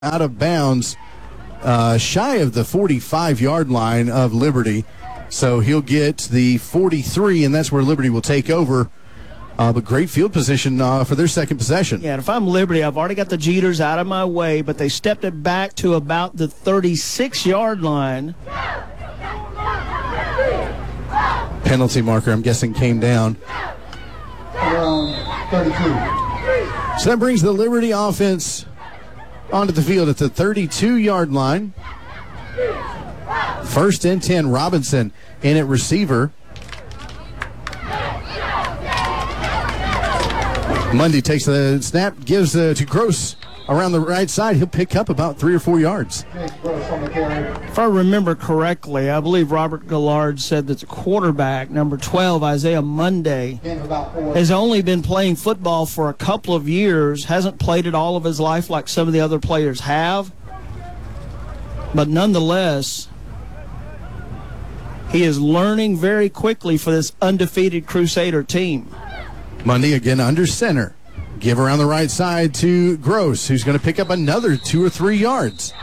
out of bounds shy of the 45-yard line of Liberty. So he'll get the 43, and that's where Liberty will take over. But great field position for their second possession. Yeah, and if I'm Liberty, I've already got the Jeters out of my way, but they stepped it back to about the 36-yard line. Penalty marker, I'm guessing, came down. Around 32. So that brings the Liberty offense onto the field at the 32-yard line. First and 10, Robinson in at receiver. Mundy takes the snap, gives to Gross around the right side. He'll pick up about 3 or 4 yards. If I remember correctly, I believe Robert Gallard said that the quarterback, number 12, Isaiah Mundy, has only been playing football for a couple of years, hasn't played it all of his life like some of the other players have. But nonetheless, he is learning very quickly for this undefeated Crusader team. Mundy again under center. Give around the right side to Gross, who's going to pick up another 2 or 3 yards.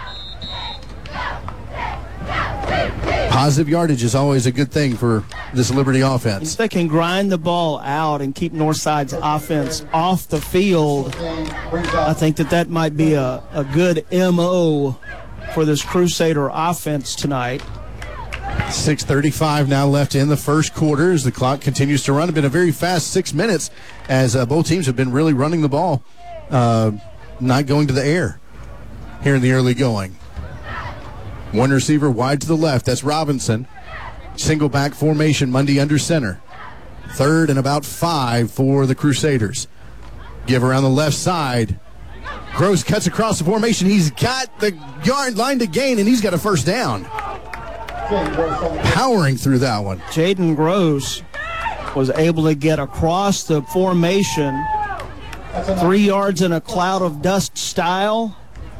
Positive yardage is always a good thing for this Liberty offense. If they can grind the ball out and keep Northside's offense off the field, I think that might be a good MO for this Crusader offense tonight. 6:35 now left in the first quarter as the clock continues to run. It's been a very fast 6 minutes as both teams have been really running the ball, not going to the air here in the early going. One receiver wide to the left. That's Robinson. Single back formation, Mundy under center. 3rd and about 5 for the Crusaders. Give around the left side. Gross cuts across the formation. He's got the yard line to gain, and he's got a first down. Powering through that one. Jaden Gross was able to get across the formation, 3 yards in a cloud of dust style.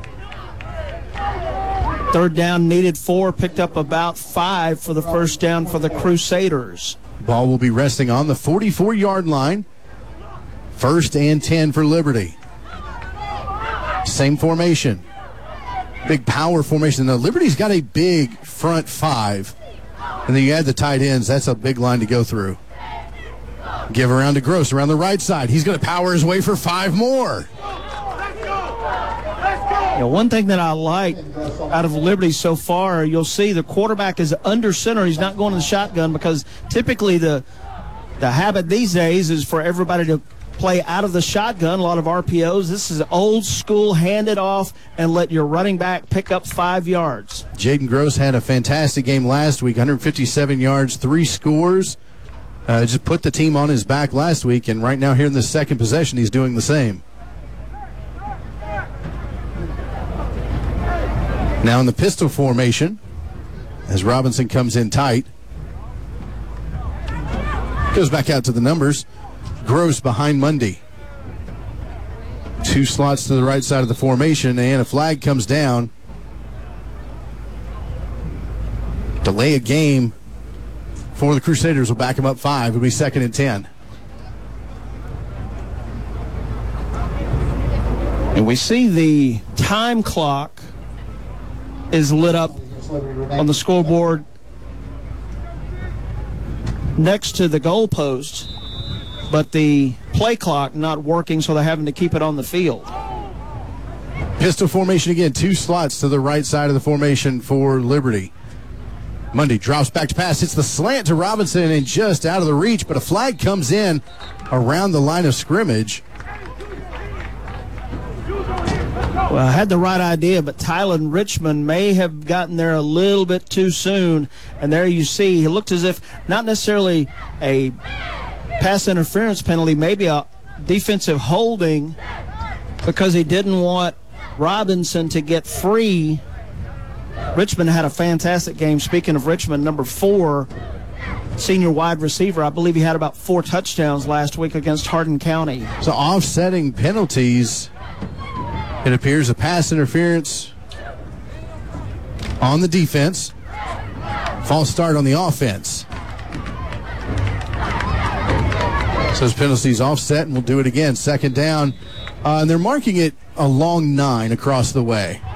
3rd down needed 4, picked up about 5 for the first down for the Crusaders. Ball will be resting on the 44-yard line. 1st and 10 for Liberty. Same formation. Big power formation. Now, Liberty's got a big front 5. And then you add the tight ends. That's a big line to go through. Give around to Gross around the right side. He's going to power his way for 5 more. You know, one thing that I like out of Liberty so far, you'll see the quarterback is under center. He's not going to the shotgun because typically the habit these days is for everybody to play out of the shotgun, a lot of RPOs. This is old school, hand it off and let your running back pick up 5 yards. Jaden Gross had a fantastic game last week, 157 yards, 3 scores. Just put the team on his back last week, and right now here in the second possession, he's doing the same. Now in the pistol formation, as Robinson comes in tight. Goes back out to the numbers. Gross behind Mundy. 2 slots to the right side of the formation, and a flag comes down. Delay a game for the Crusaders will back him up 5. It'll be 2nd and 10. And we see the time clock is lit up on the scoreboard next to the goalpost, but the play clock not working, so they're having to keep it on the field. Pistol formation again, 2 slots to the right side of the formation for Liberty. Mundy drops back to pass, hits the slant to Robinson and just out of the reach, but a flag comes in around the line of scrimmage. Well, I had the right idea, but Tylen Richmond may have gotten there a little bit too soon. And there you see, he looked as if not necessarily a pass interference penalty, maybe a defensive holding, because he didn't want Robinson to get free. Richmond had a fantastic game. Speaking of Richmond, number 4, senior wide receiver. I believe he had about 4 touchdowns last week against Hardin County. So offsetting penalties. It appears a pass interference on the defense. False start on the offense. So those penalties offset, and we'll do it again. 2nd down And they're marking it a long 9 across the way.